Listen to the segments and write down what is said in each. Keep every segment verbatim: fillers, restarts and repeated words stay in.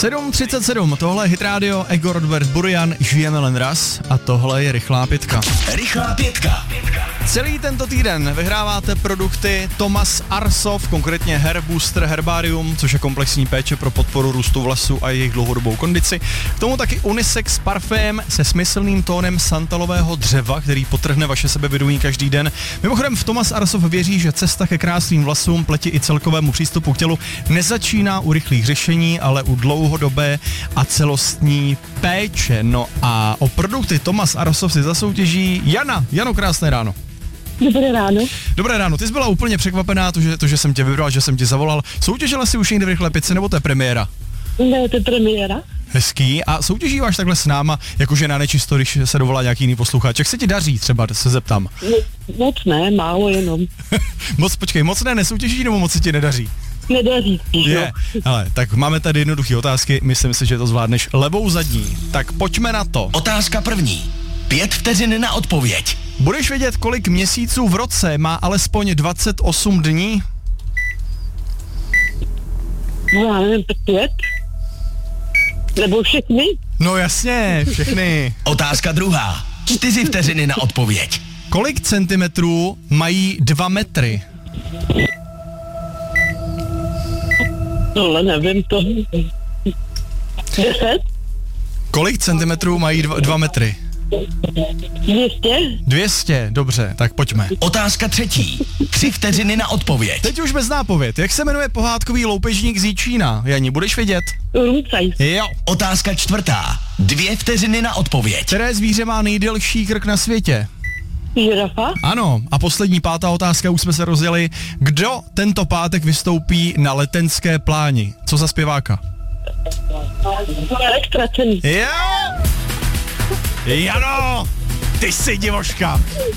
sedm třicet sedm, tohle je Hit Radio, Ego Rodbert Burian, žijeme len raz a tohle je Rychlá pětka. Rychlá pětka. Celý tento týden vyhráváte produkty Thomas Arsov, konkrétně Hair Booster Herbarium, což je komplexní péče pro podporu růstu vlasů a jejich dlouhodobou kondici. K tomu taky unisex parfém se smyslným tónem santalového dřeva, který potrhne vaše sebevědomí každý den. Mimochodem v Thomas Arsov věří, že cesta ke krásným vlasům, pleti i celkovému přístupu k tělu nezačíná u rychlých řešení, ale u dlouhodobé a celostní péče. No a o produkty Thomas Arsov si zasoutěží Jana. Jano, krásné ráno. Dobré ráno. Dobré ráno, ty jsi byla úplně překvapená, to že, to, že jsem tě vybral, že jsem tě zavolal. Soutěžila jsi už někde v Rychlé pětce, nebo to je premiéra? Ne, to je premiéra. Hezký. A soutěžíváš takhle s náma, jakože na nečisto, když se dovolá nějaký jiný posluchač. Jak se ti daří třeba, se zeptám? Moc ne, málo jenom. moc, počkej, moc ne, nesoutěží, nebo moc se ti nedaří? Nedaří spíš, Je, ale tak máme tady jednoduché otázky, myslím si, že to zvládneš levou zadní. Tak pojďme na to. Otázka první. Pět vteřin na odpověď. Budeš vědět, kolik měsíců v roce má alespoň dvacet osm dní? No já nevím, pět? Nebo všechny? No jasně, všechny. Otázka druhá. Čtyři vteřiny na odpověď. Kolik centimetrů mají dva metry? Tohle nevím, to... Deset? Kolik centimetrů mají dva, dva metry? Dvě stě? dvě stě, dobře, tak pojďme. Otázka třetí. Tři vteřiny na odpověď. Teď už bez nápověd. Jak se jmenuje pohádkový loupežník z Jíčína? Jani, budeš vědět? Rumcaj. Jo. Otázka čtvrtá. Dvě vteřiny na odpověď. Které zvíře má nejdelší krk na světě? Žirafa? Ano. A poslední pátá otázka, už jsme se rozjeli. Kdo tento pátek vystoupí na Letenské pláni? Co za zpěváka? Elektracený. Jo! Jano! Ty jsi divoška!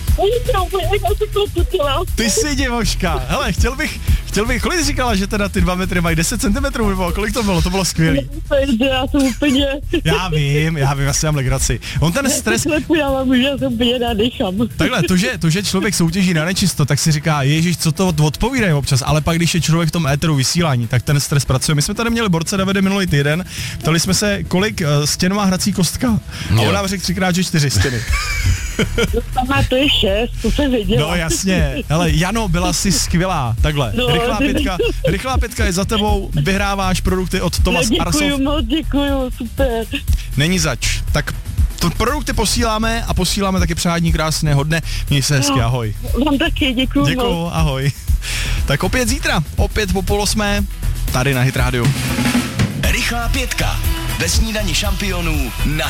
Ty jsi divoška! Hele, chtěl bych, chtěl bych, kolik jsi říkala, že teda ty dva metry mají deset centimetrů, nebo kolik to bylo? To bylo skvělý. Já jsem úplně... Já vím, já vím, já si mám legraci. On ten stres... Já mám už, já jsem úplně nadechám. Takhle, to že, to, že člověk soutěží na nečisto, tak si říká, ježiš, co to odpovídají občas, ale pak, když je člověk v tom éteru vysílání, tak ten stres pracuje. My jsme tady měli borce Davide minulý týden, ptali jsme se, kolik uh, stěn má hrací kostka. A on nám řekl třikrát, že čtyři stěny. Tam má to je šest, to jsem věděla. No jasně, hele, Jano, byla jsi skvělá, takhle, No, rychlá pětka, rychlá pětka je za tebou, vyhráváš produkty od Thomas no, Arsov. děkuju moc, děkuju, super. Není zač, tak to produkty posíláme a posíláme taky přání krásného dne, měj se hezky, ahoj. Vám taky, děkuju moc. Děkuju, ahoj. Tak opět zítra, opět po půl osmé, tady na Hit Radio. Rychlá pětka. Ve snídani šampionů na